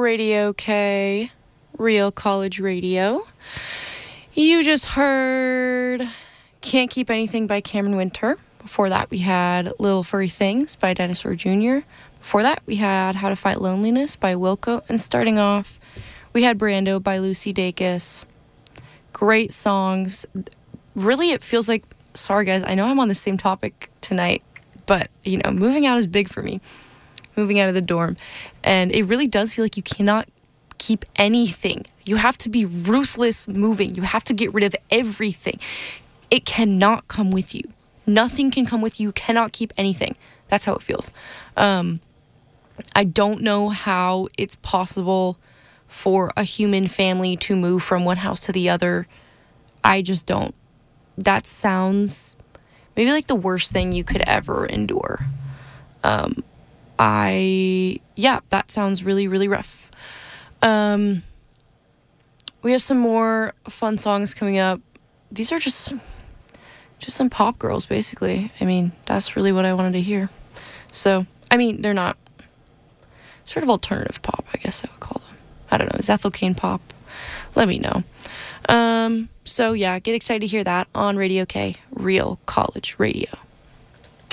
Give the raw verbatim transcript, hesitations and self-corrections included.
Radio K, Real College Radio. You just heard Can't Keep Anything by Cameron Winter. Before that, we had Little Furry Things by Dinosaur Junior Before that, we had How to Fight Loneliness by Wilco. And starting off, we had Brando by Lucy Dacus. Great songs. Really, it feels like, sorry guys, I know I'm on the same topic tonight, but, you know, moving out is big for me. Moving out of the dorm. And it really does feel like you cannot keep anything. You have to be ruthless moving. You have to get rid of everything. It cannot come with you. Nothing can come with you. You cannot keep anything. That's how it feels. Um, I don't know how it's possible for a human family to move from one house to the other. I just don't. That sounds maybe like the worst thing you could ever endure. Um, I, yeah, that sounds really, really rough. Um, we have some more fun songs coming up. These are just, just some pop girls, basically. I mean, that's really what I wanted to hear. So, I mean, they're not sort of alternative pop, I guess I would call them. I don't know, is Ethel Cain pop? Let me know. Um, so yeah, get excited to hear that on Radio K, Real College Radio.